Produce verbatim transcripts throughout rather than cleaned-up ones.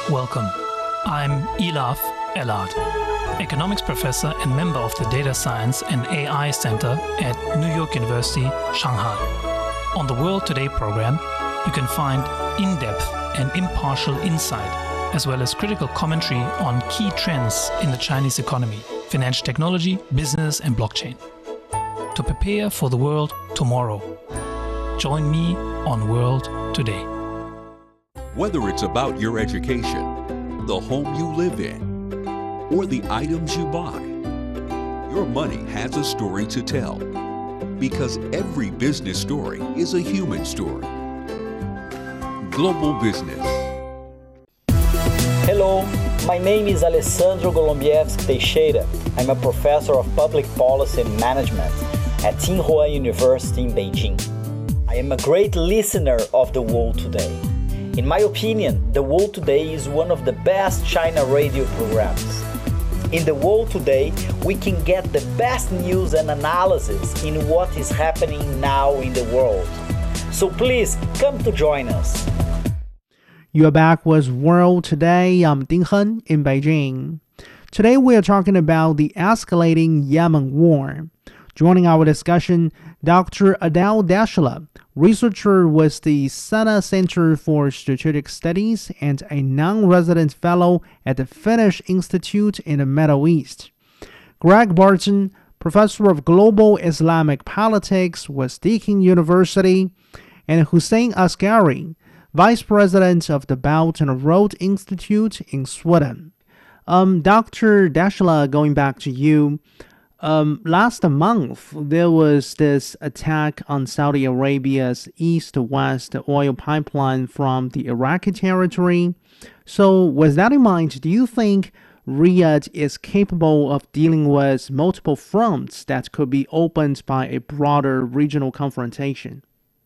Welcome. I'm Elaf Elad, economics professor and member of the Data Science and A I Center at New York University, Shanghai. On the World Today program, you can find in-depth and impartial insight, as well as critical commentary on key trends in the Chinese economy, financial technology, business, and blockchain. To prepare for the world tomorrow, join me on World Today. Whether it's about your education, the home you live in, or the items you buy, your money has a story to tell. Because every business story is a human story. Global Business. Hello, my name is Alessandro Golombieski Teixeira. I'm a professor of public policy and management at Tsinghua University in Beijing. I am a great listener of The World Today. In my opinion, The World Today is one of the best China radio programs. In The World Today, we can get the best news and analysis in what is happening now in the world. So please, come to join us. You're back with World Today. I'm Ding Hen in Beijing. Today we are talking about the escalating Yemen war. Joining our discussion, Doctor Adel Deshla, researcher with the Sana Center for Strategic Studies and a non-resident fellow at the Finnish Institute in the Middle East. Greg Barton, professor of global Islamic politics with Deakin University, and Hussein Askari, vice president of the Belt and Road Institute in Sweden. Um, Doctor Deshla, going back to you. Um, last month, there was this attack on Saudi Arabia's east-west oil pipeline from the Iraqi territory. So with that in mind, do you think Riyadh is capable of dealing with multiple fronts that could be opened by a broader regional confrontation?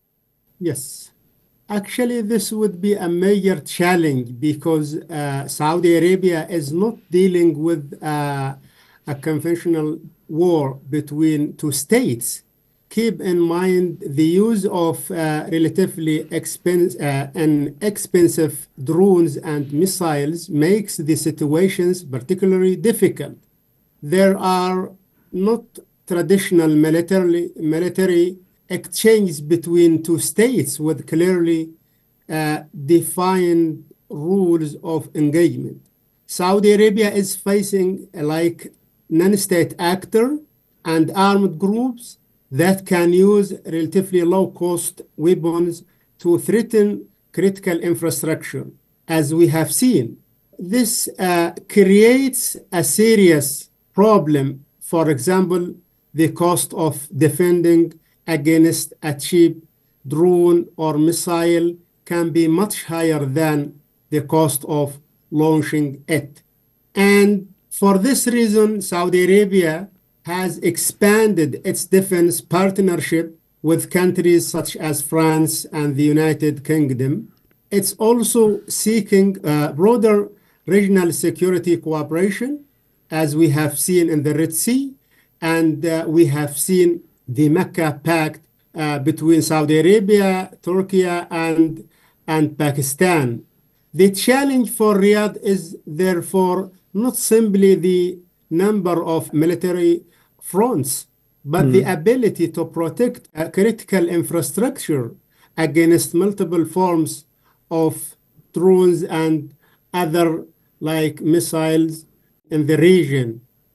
Yes. Actually, this would be a major challenge because uh, Saudi Arabia is not dealing with uh, a conventional war between two states. Keep in mind the use of uh, relatively expense, uh, and expensive drones and missiles makes the situations particularly difficult. There are not traditional military, military exchanges between two states with clearly uh, defined rules of engagement. Saudi Arabia is facing uh, like non-state actor and armed groups that can use relatively low-cost weapons to threaten critical infrastructure, as we have seen. This uh, creates a serious problem. For example, the cost of defending against a cheap drone or missile can be much higher than the cost of launching it. And for this reason, Saudi Arabia has expanded its defense partnership with countries such as France and the United Kingdom. It's also seeking uh, broader regional security cooperation, as we have seen in the Red Sea, and uh, we have seen the Mecca Pact uh, between Saudi Arabia, Turkey, and, and Pakistan. The challenge for Riyadh is therefore not simply the number of military fronts, but mm. the ability to protect a critical infrastructure against multiple forms of drones and other like missiles in the region.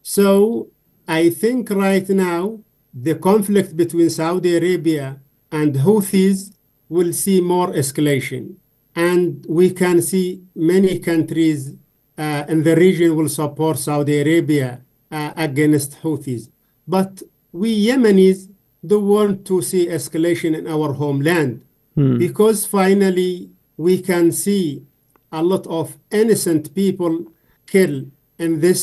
So I think right now the conflict between Saudi Arabia and Houthis will see more escalation. And we can see many countries uh, in the region will support Saudi Arabia uh, against Houthis. But we Yemenis don't want to see escalation in our homeland hmm. because finally we can see a lot of innocent people killed in this